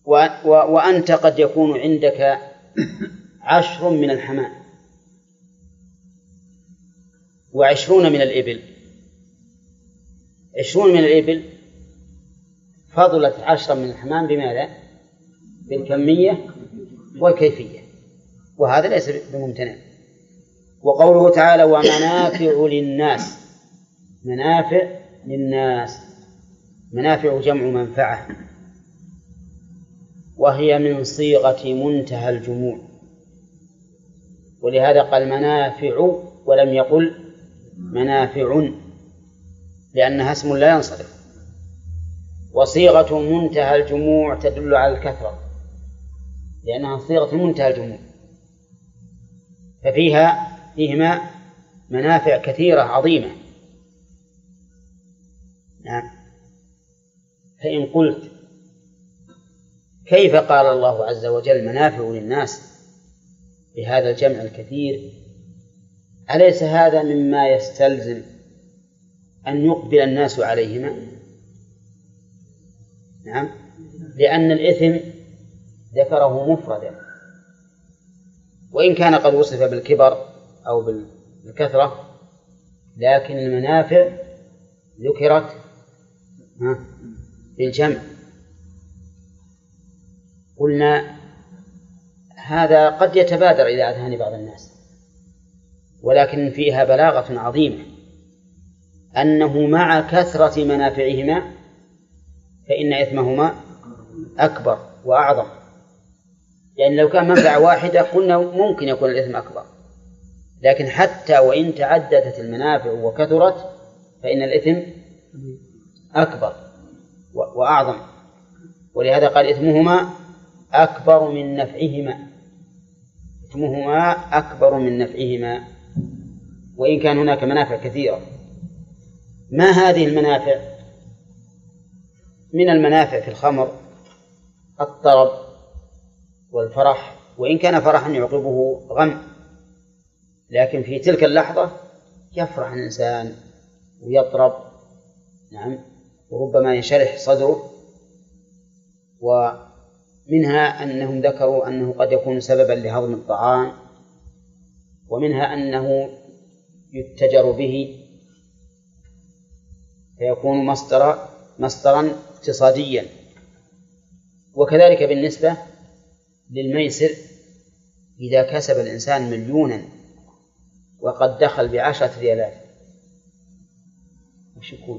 وأنت قد يكون عندك 10 من الحمام و20 من الإبل. 20 من الإبل فضلت 10 من الحمام بماذا؟ بالكمية والكيفية، وهذا ليس بممتنع. وقوله تعالى ومنافع للناس، منافع للناس، منافع جمع منفعة، وهي من صيغة منتهى الجموع، ولهذا قال منافع ولم يقل منافع لأنها اسم لا ينصرف. وصيغة منتهى الجموع تدل على الكثرة لأنها صيغة منتهى الجموع، فيهما منافع كثيرة عظيمة. نعم. فإن قلت كيف قال الله عز وجل منافع للناس بهذا الجمع الكثير؟ أليس هذا مما يستلزم أن يقبل الناس عليهما؟ نعم، لأن الإثم ذكره مفردا، وإن كان قد وصف بالكبر أو بالكثرة، لكن المنافع ذكرت بالجمع. قلنا هذا قد يتبادر إلى أذهان بعض الناس، ولكن فيها بلاغة عظيمة، أنه مع كثرة منافعهما فإن إثمهما أكبر وأعظم، لأن لو كان منفعة واحدة قلنا ممكن يكون الإثم أكبر، لكن حتى وإن تعددت المنافع وكثرت فإن الإثم أكبر وأعظم، ولهذا قال إثمهما أكبر من نفعهما، إثمهما أكبر من نفعهما، وإن كان هناك منافع كثيرة. ما هذه المنافع؟ من المنافع في الخمر الطرب والفرح، وإن كان فرحا يعقبه غم، لكن في تلك اللحظة يفرح الإنسان ويطرب، نعم، وربما ينشرح صدره. ومنها أنهم ذكروا أنه قد يكون سببا لهضم الطعام، ومنها أنه يتجر به فيكون مصدرا اقتصاديا. وكذلك بالنسبة للميسر، إذا كسب الإنسان 1,000,000 وقد دخل ب10 ريالات وش يكون؟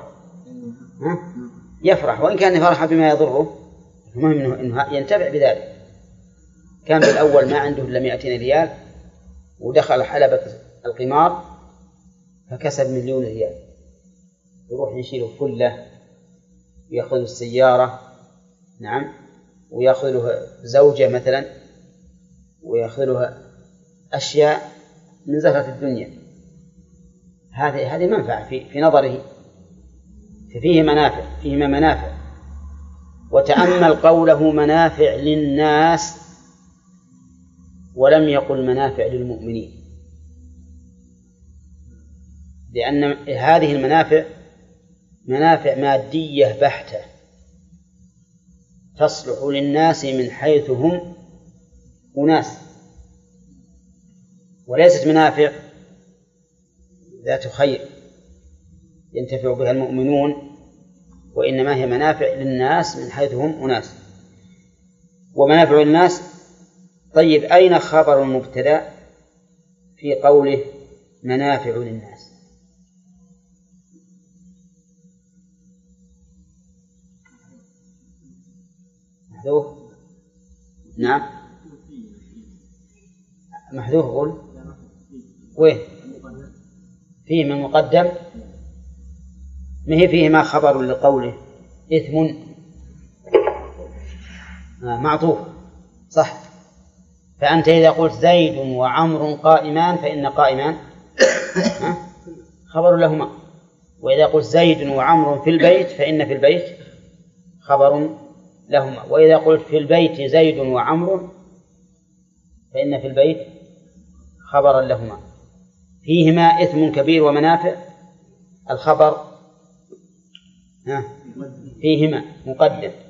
يفرح، وإن كان فرح بما يضره، المهم أنه ينتفع بذلك. كان بالأول ما عنده إلا 200 ريال ودخل حلبة القمار فكسب 1,000,000 ريال، يروح يشيله فلة ويأخذ السيارة، نعم، ويأخذ له زوجة مثلا، ويأخذ له أشياء من زهرة الدنيا. هذه منفعة في نظره، فيهما منافع. وتأمل قوله منافع للناس ولم يقل منافع للمؤمنين، لأن هذه المنافع منافع مادية بحتة تصلح للناس من حيث هم أناس، وليست منافع ذات خير ينتفع بها المؤمنون، وإنما هي منافع للناس من حيث هم أناس. ومنافع للناس، طيب أين خبر المبتدأ في قوله منافع للناس؟ محذوف؟ نعم محذوف. قول وين فيه من مقدم؟ ما هي فيه ما خبر لقوله إثم معطوف، صح. فأنت إذا قلت زيد وعمر قائمان فإن قائمان خبر لهما، وإذا قلت زيد وعمر في البيت فإن في البيت خبر لهما، وإذا قلت في البيت زيد وعمر فإن في البيت خبرا لهما. فيهما إثم كبير ومنافع، الخبر فيهما مقدم.